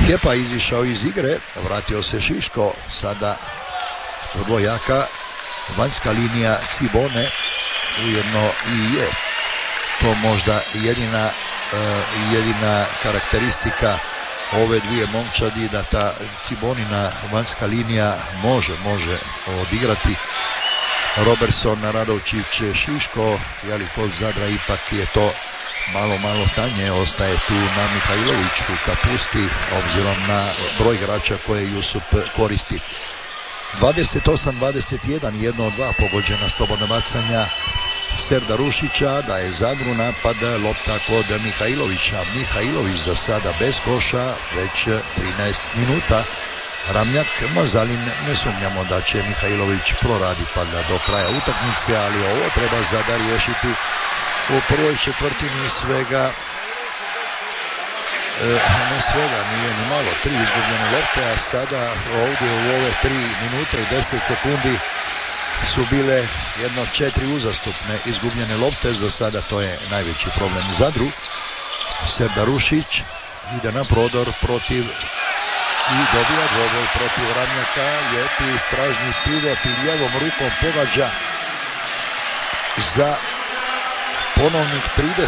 Hepa izišao iz igre, vratio se Šiško, sada dvojaka, vanjska linija Cibone, ujedno i je to možda jedina karakteristika ove dvije momčadi, da ta Cibonina vanjska linija može odigrati. Robertson, Radovčić, Šiško, jeli kod Zadra ipak je to malo tanje, ostaje tu na Mihajloviću Kapusti obzirom na broj igrača koje Jusup koristi. 28-21, jedno od dva pogođena slobodna bacanja Serda Rušića, da je Zadru napad, lopta kod Mihajlovića. Mihajlović za sada bez koša, već 13 minuta. Ramljak, Mazalin, ne sumnjamo da će Mihajlović proraditi pa do kraja utakmice, ali ovo treba Zadar riješiti u prvoj četvrtini svega, ne svega, nije ni malo, 3 izgubljene lopte, a sada ovdje u ove 3 minute i 10 sekundi su bile jedno 4 uzastopne izgubljene lopte. Za sada to je najveći problem u Zadru. Serda Rušić ide na prodor protiv i dobija dvoboj protiv Ramljaka. Lijepi stražni pivot i lijevom rukom pogađa za ponovnih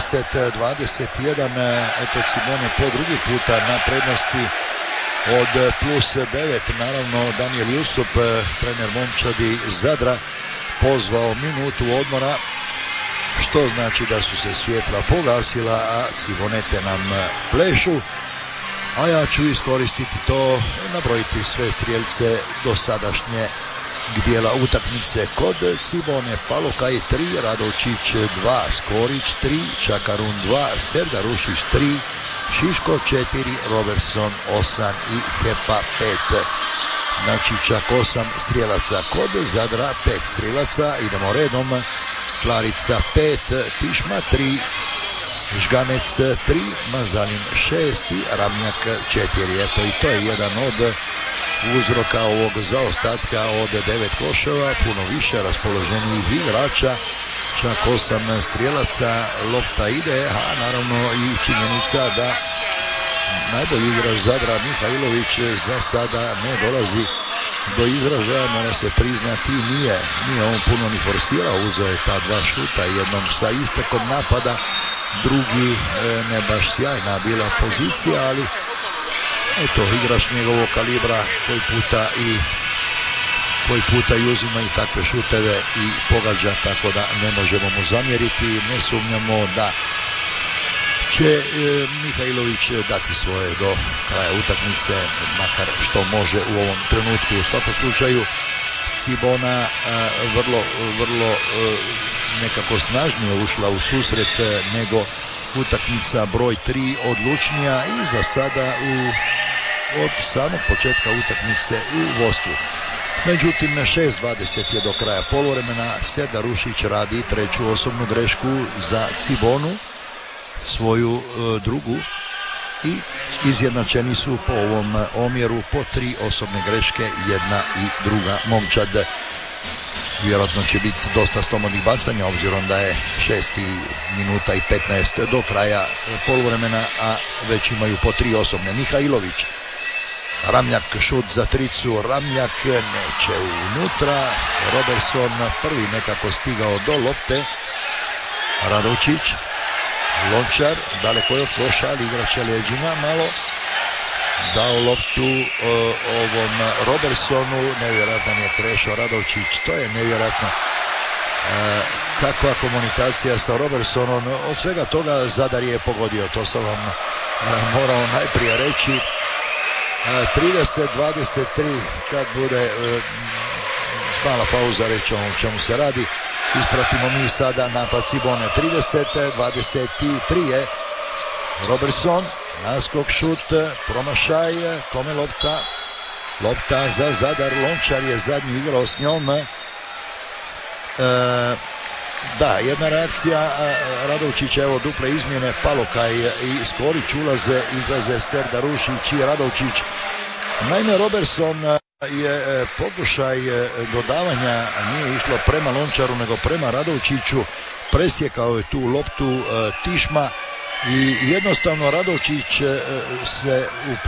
30-21. Eto Cibone po drugi puta na prednosti od +9. Naravno Daniel Jusup, trener momčadi Zadra, pozvao minutu odmora, što znači da su se svjetla pogasila, a Cibonete nam plešu. A ja ću iskoristiti to, nabrojiti sve strijelce dosadašnje dijela utakmice. Kod Cibone Palokaj 3, Radovčić 2, Skorić 3, Čakarun 2, Serda Rušić 3, Šiško 4, Robertson 8 i Hepa 5. Znači čak 8 strijelaca. Kod Zadra 5 strijelaca. Idemo redom. Klarica 5, Tišma 3, Žganec 3, Mazalin 6 i Ramljak 4. Eto i to je jedan od uzroka ovog zaostatka od 9 koševa, puno više raspoloženijih igrača, čak 8 strijelaca, lopta ide, a naravno i činjenica da najbolji igrač Zadra Mihajlović za sada ne dolazi do izražaja, mora se priznati, nije on puno ni forsirao, uzeo je ta 2 šuta, jednom sa istekom napada, drugi ne baš sjajna bila pozicija, ali eto, igrač njegovog kalibra koji puta i uzima i takve šuteve i pogađa, tako da ne možemo mu zamjeriti. Ne sumnjamo da će Mihajlović dati svoje do kraja utakmice, makar što može u ovom trenutku. U svakom slučaju Cibona vrlo nekako snažnije ušla u susret nego utakmica broj 3, odlučnija i za sada od samog početka utakmice u vodstvu. Međutim, 6:20 je do kraja poluvremena. Serda Rušić radi treću osobnu grešku za Cibonu, svoju drugu, i izjednačeni su po ovom omjeru po 3 osobne greške, jedna i druga momčad. Vjerojatno će biti dosta slobodnih bacanja obzirom da je 6 minuta i 15 do kraja poluvremena, a već imaju po 3 osobne. Mihajlović, Ramljak šut za tricu, Ramljak neće unutra, Robertson prvi nekako stigao do lopte, Radovčić, Lončar, daleko je od koša, ali igrače leđima malo, dao loptu ovom Robertsonu, nevjerojatan je Krešo Radovčić, to je nevjerojatno kakva komunikacija sa Robertsonom. Od svega toga Zadar je pogodio, to sam vam morao najprije reći. 30-23, kad bude mala pauza, reći o čemu se radi. Ispratimo mi sada napad Cibone. 30-23 je Robertson, naskok, šut, promašaj, kome lopta za Zadar, Lončar je zadnji igrao s njom. Da, jedna reakcija Radovčića, evo duple izmjene, Palokaj i Skorić izlaze Serda Rušić i Radovčić. Naime, Robertson je pokušaj dodavanja, nije išlo prema Lončaru nego prema Radovčiću, presjekao je tu loptu Tišma i jednostavno Radovčić se